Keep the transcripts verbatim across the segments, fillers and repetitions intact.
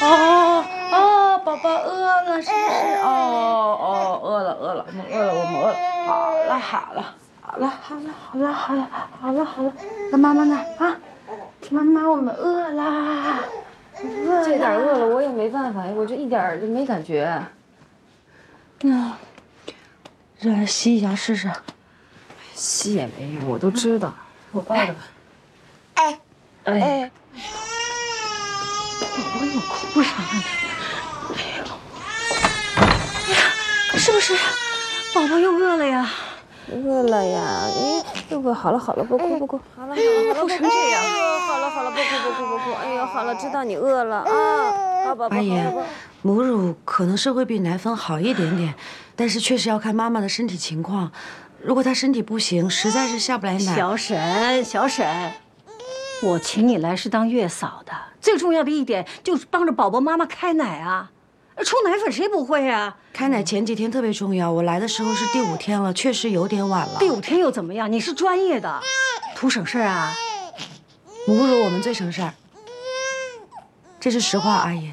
哦哦，宝宝饿了是不是？哦哦，饿了饿了，我们饿了，我们饿了。好了好了好了好了好了好了好了好了，那妈妈呢？啊，妈妈，我们饿啦。饿这点饿了我也没办法，我这一点就没感觉。 嗯，这来吸一下试试。 吸也没用，我都知道。我抱着吧。 哎哎哎， 宝宝又哭上了。哎呦，哎呀，是不是宝宝又饿了呀？ 饿了呀，你又饿，好了好了，不哭不哭，好了好了好了， 哭成这样。 哎呦，好了好了，不哭不哭不哭，哎呦，好了，知道你饿了啊。好宝宝， 阿姨， 好宝宝。 母乳可能是会比奶粉好一点点，但是确实要看妈妈的身体情况。如果她身体不行，实在是下不来奶。 小沈，小沈，我请你来是当月嫂的，最重要的一点就是帮着宝宝妈妈开奶啊。冲奶粉谁不会啊？ 开奶前几天特别重要，我来的时候是第五天了，确实有点晚了。 第五天又怎么样？你是专业的，图省事儿啊。 母乳我们最省事儿，这是实话，阿姨。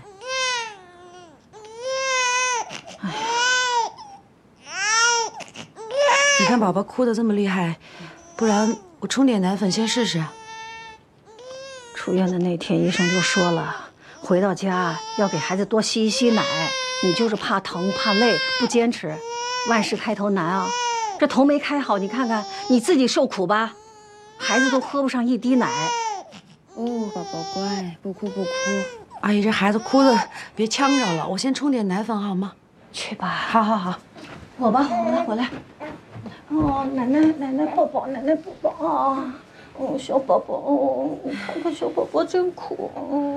你看宝宝哭得这么厉害，不然我冲点奶粉先试试。 出院的那天，医生就说了，回到家要给孩子多吸一吸奶。你就是怕疼怕累，不坚持，万事开头难啊！这头没开好，你看看你自己受苦吧，孩子都喝不上一滴奶。 哦，宝宝乖，不哭不哭。 阿姨，这孩子哭的别呛着了，我先冲点奶粉好吗？ 去吧。 好好好， 我吧，我来，我来。哦，奶奶，奶奶抱抱，奶奶抱抱啊！哦，小宝宝，哦，你看看小宝宝真苦。哦。